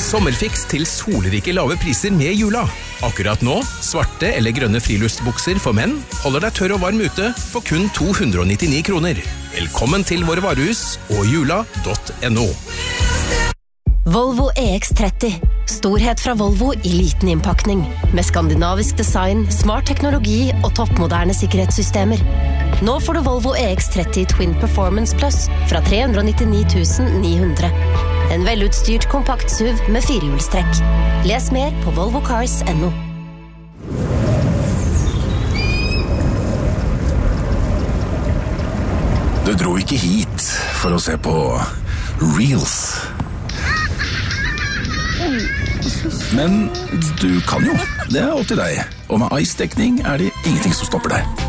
Sommerfiks til solrike lave priser med jula. Akkurat nå, svarte eller grønne friluftsbukser for menn holder deg tørr og varm ute for kun 299 kroner. Velkommen til våre varehus og jula.no. Volvo EX30. Storhet fra Volvo i liten innpakning. Med skandinavisk design, smart teknologi og toppmoderne sikkerhetssystemer. Nå får du Volvo EX30 Twin Performance Plus fra 399 900. En velutstyrt kompakt SUV med firehjulstrekk. Les mer på volvocars.no. Du dro ikke hit for å se på Reels. Men du kan jo. Det opp til deg. Og med Ice-dekning det ingenting som stopper deg.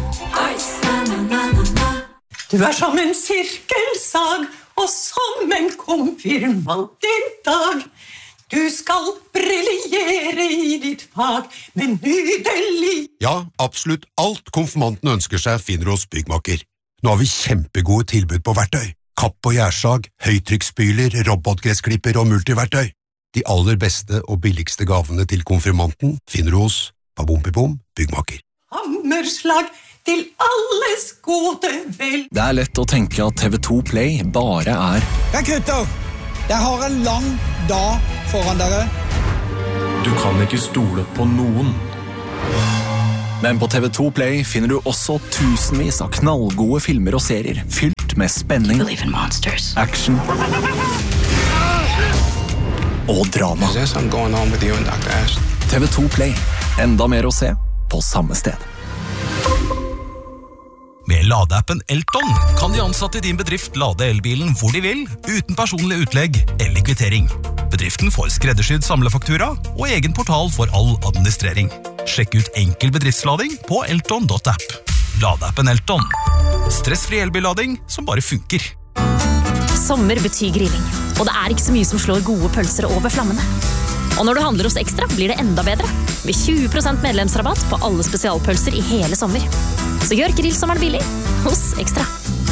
Du som en sirkelsag og som en konfirmant i dag. Du skal briljere i ditt fag med nydelig. Ja, absolutt alt konfirmanten ønsker seg finner hos Byggmaker. Nå har vi kjempegode tilbud på verktøy. Kapp og gjærsag, høytrykksspyler, robotgressklipper og multiverktøy. De aller beste og billigste gavene til konfirmanten finner du hos Babompibom Byggmaker. Hammerslag til alles gode vel. Det lett å tenke at TV2 Play bare Ja, gutter! Jeg har en lang dag foran dere. Du kan ikke stole på noen. Men på TV2 Play finner du også tusenvis av knallgode filmer og serier fylt med spenning, action og drama. TV2 Play. Enda mer å se på samme sted. Med ladeappen Elton kan de ansatte i din bedrift lade elbilen hvor de vil, uten personlig utlegg eller kvittering. Bedriften får skreddersydd samlefaktura og egen portal for all administrering. Sjekk ut enkel bedriftslading på elton.app. Ladeappen Elton. Stressfri elbillading som bare funker. Sommer betyr grilling, og det ikke så mye som slår gode pølser over flammene. Og når du handler hos Ekstra, blir det enda bedre. Med 20% medlemsrabatt på alle spesialpølser i hele sommer. Så gjør grillsommeren billig hos Ekstra.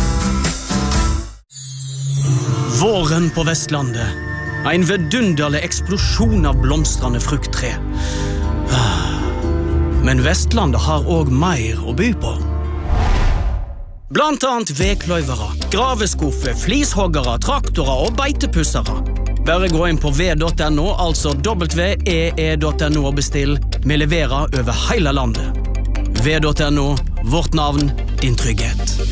Våren på Vestlandet. En vidunderlig eksplosjon av blomstrende frukttre. Men Vestlandet har også mer å by på. Blant annet vedkløyvere, graveskuffer, flishoggere, traktorer og beitepussere. Bare gå inn på ve.no, altså www.ee.no og bestill. Vi leverer over hele landet. Ve.no, vårt navn, din trygghet.